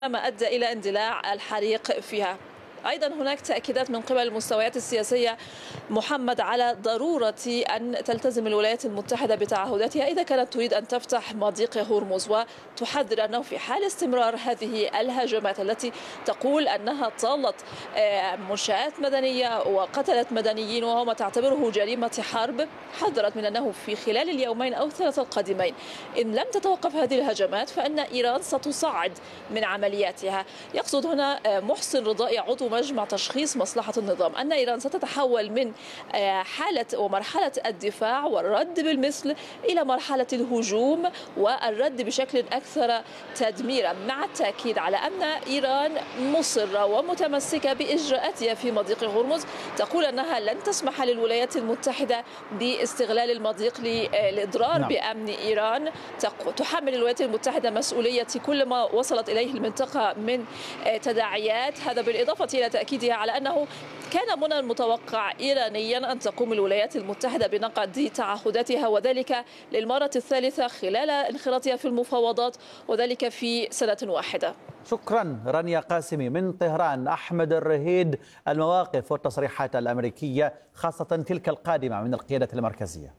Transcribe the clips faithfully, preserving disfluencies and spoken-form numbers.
ما أدى إلى اندلاع الحريق فيها. أيضا هناك تأكيدات من قبل المستويات السياسية محمد على ضرورة أن تلتزم الولايات المتحدة بتعهداتها إذا كانت تريد أن تفتح مضيق هرمز، وتحذر أنه في حال استمرار هذه الهجمات التي تقول أنها طالت منشآت مدنية وقتلت مدنيين وما تعتبره جريمة حرب، حذرت من أنه في خلال اليومين أو الثلاثة القادمين إن لم تتوقف هذه الهجمات فإن إيران ستصعد من عملياتها. يقصد هنا محسن رضائي عضو مجمع تشخيص مصلحة النظام أن إيران ستتحول من حالة ومرحلة الدفاع والرد بالمثل إلى مرحلة الهجوم والرد بشكل أكثر تدميرا، مع التأكيد على أن إيران مصرة ومتمسكة بإجراءاتها في مضيق هرمز، تقول أنها لن تسمح للولايات المتحدة باستغلال المضيق للإضرار نعم. بأمن إيران. تحمل الولايات المتحدة مسؤولية كل ما وصلت إليه المنطقة من تداعيات، هذا بالإضافة إلى تأكيدها على أنه كان من المتوقع إيرانيا أن تقوم الولايات المتحدة بنقض تعهداتها، وذلك للمرة الثالثة خلال انخراطها في المفاوضات، وذلك في سنة واحدة. شكرا رانيا قاسمي من طهران. أحمد الرهيد، المواقف والتصريحات الأمريكية خاصة تلك القادمة من القيادة المركزية.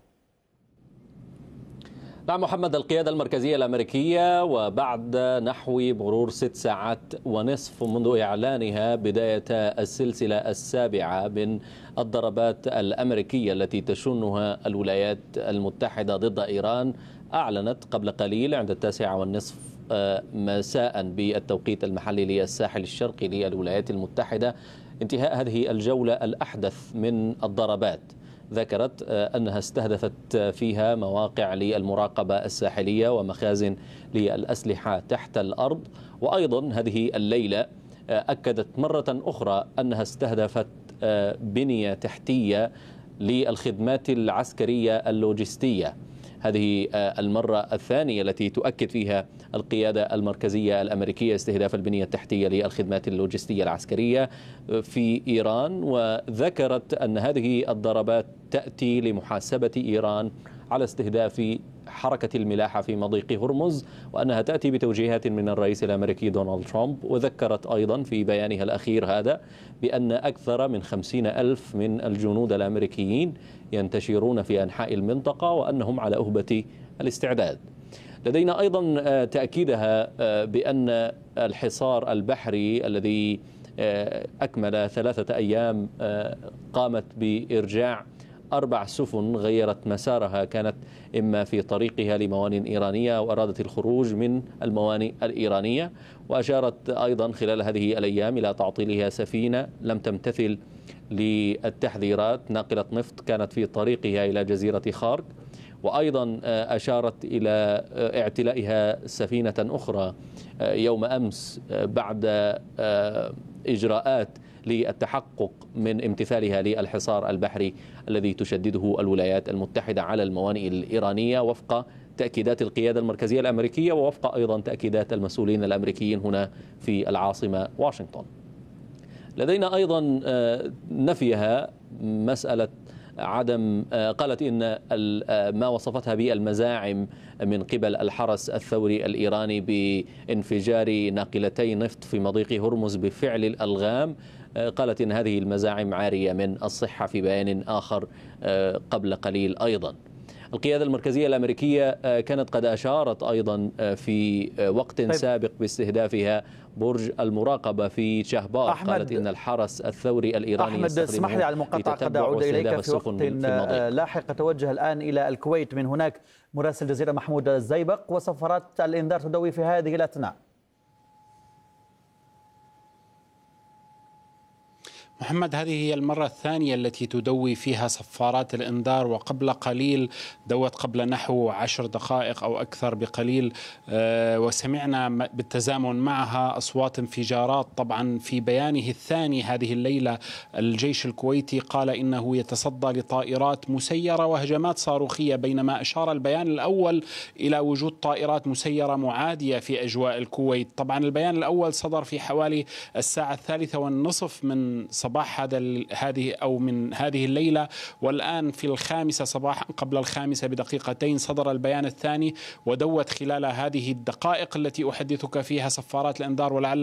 نعم محمد، القيادة المركزية الأمريكية وبعد نحو مرور ست ساعات ونصف منذ إعلانها بداية السلسلة السابعة من الضربات الأمريكية التي تشنها الولايات المتحدة ضد إيران، أعلنت قبل قليل عند التاسعة والنصف مساء بالتوقيت المحلي للساحل الشرقي للولايات المتحدة انتهاء هذه الجولة الأحدث من الضربات. ذكرت أنها استهدفت فيها مواقع للمراقبة الساحلية ومخازن للأسلحة تحت الأرض، وأيضا هذه الليلة أكدت مرة أخرى أنها استهدفت بنية تحتية للخدمات العسكرية اللوجستية. هذه المرة الثانية التي تؤكد فيها القيادة المركزية الأمريكية استهداف البنية التحتية للخدمات اللوجستية العسكرية في إيران، وذكرت أن هذه الضربات تأتي لمحاسبة إيران على استهداف حركة الملاحة في مضيق هرمز، وأنها تأتي بتوجيهات من الرئيس الأمريكي دونالد ترامب. وذكرت أيضا في بيانها الأخير هذا بأن أكثر من خمسين ألف من الجنود الأمريكيين ينتشرون في أنحاء المنطقة وأنهم على أهبة الاستعداد. لدينا أيضا تأكيدها بأن الحصار البحري الذي أكمل ثلاثة أيام قامت بإرجاع أربع سفن غيرت مسارها، كانت إما في طريقها لموانئ إيرانية وأرادت الخروج من الموانئ الإيرانية. وأشارت أيضا خلال هذه الأيام إلى تعطيلها سفينة لم تمتثل للتحذيرات ناقلة نفط كانت في طريقها إلى جزيرة خارج. وأيضا أشارت إلى اعتلائها سفينة أخرى يوم أمس بعد إجراءات للتحقق من امتثالها للحصار البحري الذي تشدده الولايات المتحدة على الموانئ الإيرانية وفق تأكيدات القيادة المركزية الأمريكية ووفق أيضا تأكيدات المسؤولين الأمريكيين هنا في العاصمة واشنطن. لدينا أيضا نفيها مسألة عدم قالت إن ما وصفتها بالمزاعم من قبل الحرس الثوري الإيراني بانفجار ناقلتي نفط في مضيق هرمز بفعل الألغام، قالت إن هذه المزاعم عارية من الصحة في بيان آخر قبل قليل. أيضا القيادة المركزية الأمريكية كانت قد أشارت أيضا في وقت طيب. سابق باستهدافها برج المراقبة في شهبار. قالت إن الحرس الثوري الإيراني أحمد اسمح لي على المقاطعة، قد أعود إليك في وقت لاحق. أتوجه الآن إلى الكويت، من هناك مراسل الجزيرة محمود الزيبق، وصفارات الإنذار تضوي في هذه الأثناء. محمد، هذه هي المرة الثانية التي تدوي فيها صفارات الإنذار، وقبل قليل دوت قبل نحو عشر دقائق أو أكثر بقليل وسمعنا بالتزامن معها أصوات انفجارات. طبعا في بيانه الثاني هذه الليلة الجيش الكويتي قال إنه يتصدى لطائرات مسيرة وهجمات صاروخية، بينما أشار البيان الأول إلى وجود طائرات مسيرة معادية في أجواء الكويت. طبعا البيان الأول صدر في حوالي الساعة الثالثة والنصف من صباح صباح هذا هذه أو من هذه الليلة، والآن في الخامسة صباحا قبل الخامسة بدقيقتين صدر البيان الثاني، ودوت خلال هذه الدقائق التي أحدثك فيها صفارات الإنذار ولعل